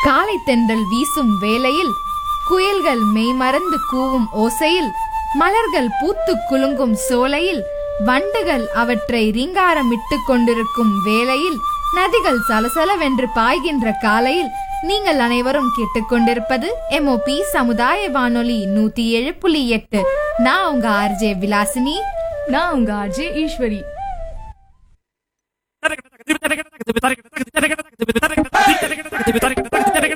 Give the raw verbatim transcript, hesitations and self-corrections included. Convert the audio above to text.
காலை தென்றல் வீசும் வேளையில், குயில்கள் மெய்மறந்து கூவும் ஓசையில், மலர்கள் பூத்து குலுங்கும் சோலையில், வண்டுகள் அவற்றை ரீங்காரமிட்டு கொண்டிருக்கும் வேளையில், நதிகள் சலசலவென்று பாய்கின்ற காலையில் நீங்கள் அனைவரும் கேட்டுக்கொண்டிருப்பது எம்ஓபி சமுதாய வானொலி நூத்தி ஏழு புள்ளி எட்டு. நான் உங்க ஆர்ஜே விலாசினி. நான் உங்க ஆர்ஜே ஈஸ்வரி.